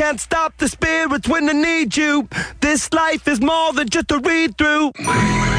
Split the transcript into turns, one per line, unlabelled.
can't stop the spirits when they need you. This life is more than just a read through.